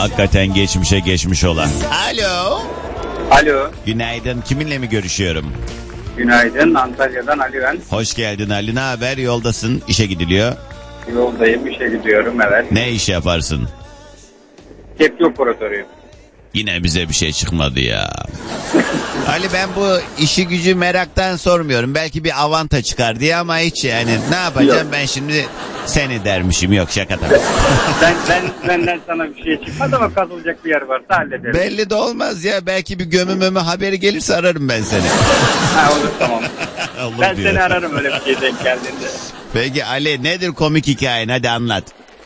Hakikaten geçmişe geçmiş olan. Alo. Alo. Günaydın. Kiminle mi görüşüyorum? Günaydın. Antalya'dan Ali ben. Hoş geldin Ali. Ne haber? Yoldasın. İşe gidiliyor. Yoldayım. İşe gidiyorum. Evet. Ne iş yaparsın? Kepçe operatörüyüm. Yine bize bir şey çıkmadı ya. Ali, ben bu işi gücü meraktan sormuyorum. Belki bir avanta çıkar diye ama hiç yani ne yapacağım yok. Ben şimdi seni dermişim. Yok, şaka tabii. Benden sana bir şey çıkmaz ama kazılacak bir yer varsa hallederim. Belli de olmaz ya. Belki bir gömü haberi gelirse ararım ben seni. Ha, olur, tamam. Olur ben diyor. seni ararım öyle bir şey denk geldiğinde. Peki Ali, nedir komik hikayen? Hadi anlat.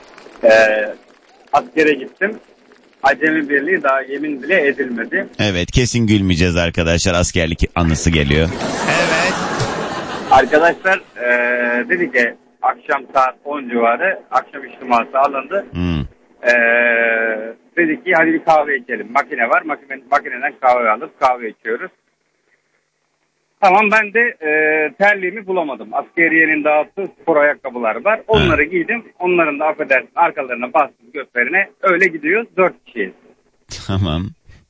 Askere gittim. Acemi Birliği daha yemin bile edilmedi. Evet, kesin gülmeyeceğiz arkadaşlar. Askerlik anısı geliyor. Evet. Arkadaşlar dedi ki akşam saat 10 civarı akşam içtiması alındı. Dedi ki hadi bir kahve içelim. Makine var. Makineden kahve alıp kahve içiyoruz. Tamam, ben de terliğimi bulamadım. Askeriyenin dağıttığı spor ayakkabılar var. Onları giydim. Onların da affedersin arkalarına bastım göklerine. Öyle gidiyoruz. 4 kişiyiz. Tamam.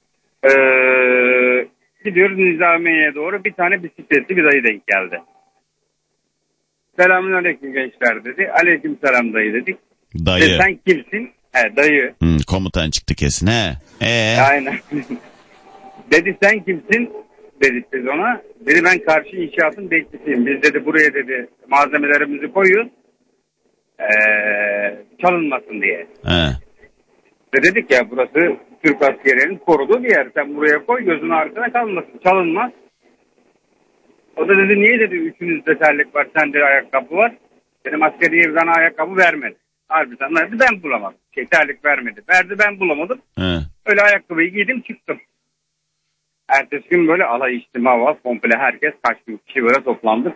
Gidiyoruz Nizamiye'ye doğru. Bir tane bisikletli bir dayı denk geldi. Selamünaleyküm gençler dedi. Aleykümselam dayı dedik. Dayı. Dedi, sen kimsin? Dayı. Komutan çıktı kesin he. Aynen. Dedi sen kimsin? Dedik biz ona. Dedi ben karşı inşaatın bekçisiyim. Biz dedi buraya dedi malzemelerimizi koyuyoruz. Çalınmasın diye. Ve dedik ya burası Türk askerlerinin koruduğu bir yer. Sen buraya koy, gözün arkada kalmasın. Çalınmaz. O da dedi niye dedi üçünüzde terlik var, sende ayakkabı var. Dedim askeriye bana ayakkabı vermedi. Harbiden verdi, ben bulamadım. Terlik vermedi. Verdi, ben bulamadım. Öyle ayakkabıyı giydim çıktım. Ertesi gün böyle alay içtima var. Komple herkes kaç bin kişi böyle toplandık.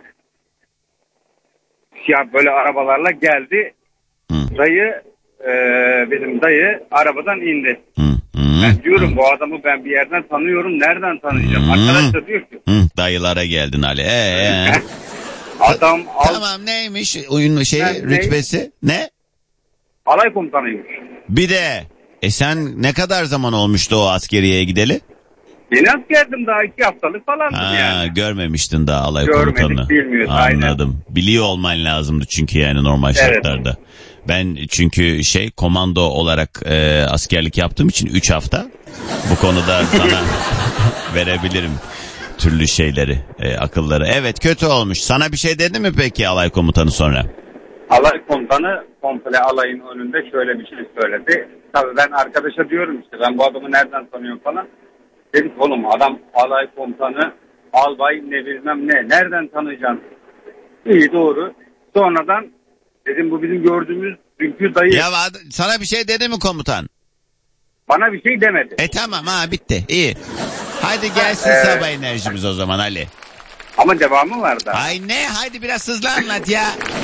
Siyah böyle arabalarla geldi. Dayı bizim dayı arabadan indi. Ben diyorum bu adamı ben bir yerden tanıyorum. Nereden tanıyacağım? Arkadaş da diyor ki. Dayılara geldin Ali. Adam tamam, neymiş oyun rütbesi? Ne? Alay komutanıymış. Bir de sen ne kadar zaman olmuştu o askeriyeye gideli? Yeni askerdim, daha 2 haftalık falandım yani. Görmemiştin daha alay komutanı. Görmedik, bilmiyoruz. Anladım. Aynen. Biliyor olman lazımdı çünkü yani normal şartlarda. Ben çünkü komando olarak askerlik yaptığım için 3 hafta bu konuda sana verebilirim türlü şeyleri, akılları. Evet, kötü olmuş. Sana bir şey dedi mi peki alay komutanı sonra? Alay komutanı komple alayın önünde şöyle bir şey söyledi. Tabii ben arkadaşa diyorum işte ben bu adamı nereden tanıyorum falan. Dedik oğlum adam alay komutanı, albay ne bilmem ne. Nereden tanıyacaksın? İyi, doğru. Sonradan dedim bu bizim gördüğümüz dünkü dayı. Ya sana bir şey dedi mi komutan? Bana bir şey demedi. Tamam bitti. İyi. Hadi gelsin sabah enerjimiz o zaman Ali. Ama devamı var da. Ay ne? Haydi biraz hızlı anlat ya.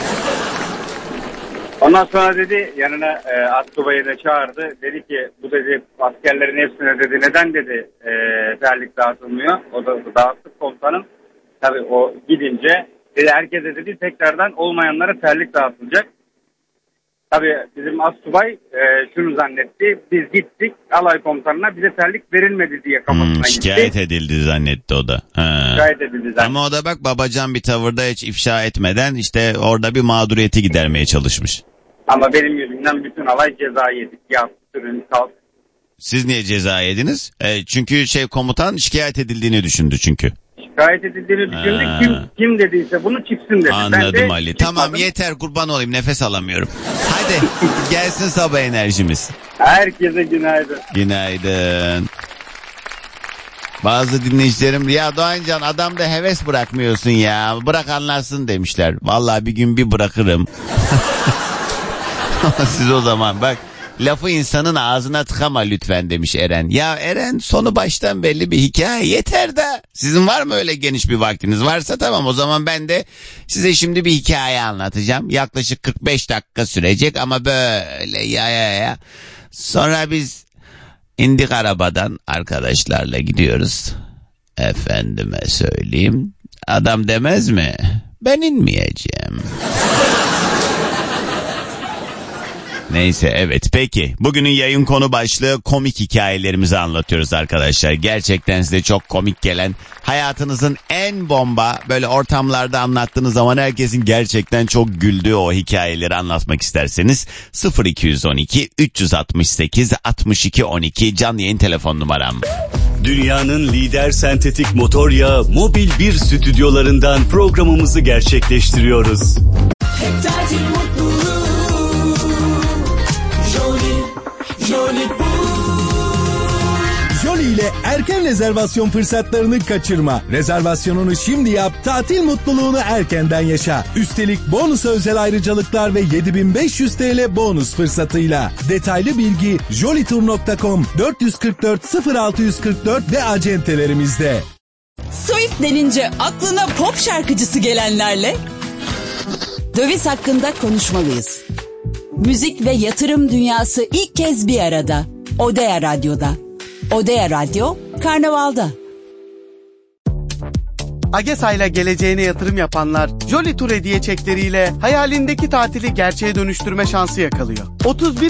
Ondan sonra dedi yanına astsubayı da çağırdı. Dedi ki bu dedi askerlerin hepsine dedi neden dedi terlik dağıtılmıyor. O da dağıttık komutanım. Tabii o gidince dedi herkese dedi tekrardan olmayanlara terlik dağıtılacak. Tabii bizim astsubay şunu zannetti. Biz gittik alay komutanına bize terlik verilmedi diye kafasına gitti. Şikayet edildi zannetti o da. Şikayet edildi zannetti. Ama o da bak babacan bir tavırda hiç ifşa etmeden işte orada bir mağduriyeti gidermeye çalışmış. Ama benim yüzümden bütün alay ceza yedik. Ya sürün kalk. Siz niye ceza yediniz? Çünkü komutan şikayet edildiğini düşündü çünkü. Şikayet edildiğini düşündük. Kim dediyse bunu çıksın dedi. Anladım Ali. Tamam yeter, kurban olayım, nefes alamıyorum. Hadi gelsin sabah enerjimiz. Herkese günaydın. Günaydın. Bazı dinleyicilerim ya Doğancan adamda heves bırakmıyorsun ya. Bırak anlarsın demişler. Vallahi bir gün bir bırakırım. Siz o zaman bak lafı insanın ağzına tıkama lütfen demiş Eren. Ya Eren sonu baştan belli bir hikaye yeter de. Sizin var mı öyle geniş bir vaktiniz? Varsa tamam, o zaman ben de size şimdi bir hikaye anlatacağım. Yaklaşık 45 dakika sürecek ama böyle ya. Sonra biz indik arabadan arkadaşlarla gidiyoruz. Efendime söyleyeyim. Adam demez mi? Ben inmeyeceğim. Neyse evet peki. Bugünün yayın konu başlığı komik hikayelerimizi anlatıyoruz arkadaşlar. Gerçekten size çok komik gelen, hayatınızın en bomba böyle ortamlarda anlattığınız zaman herkesin gerçekten çok güldüğü o hikayeleri anlatmak isterseniz 0212 368 62 12 canlı yayın telefon numaram. Dünyanın lider sentetik motor yağı Mobil 1 stüdyolarından programımızı gerçekleştiriyoruz. Jolly ile erken rezervasyon fırsatlarını kaçırma. Rezervasyonunu şimdi yap, tatil mutluluğunu erkenden yaşa. Üstelik bonusa özel ayrıcalıklar ve 7500 TL bonus fırsatıyla. Detaylı bilgi jollytour.com 444 0644 ve acentelerimizde. Swift denince aklına pop şarkıcısı gelenlerle döviz hakkında konuşmalıyız. Müzik ve yatırım dünyası ilk kez bir arada. Odea Radyo'da. Odea Radyo, Karnaval'da. AgeSa'yla geleceğine yatırım yapanlar Jolly Tour hediye çekleriyle hayalindeki tatili gerçeğe dönüştürme şansı yakalıyor. 31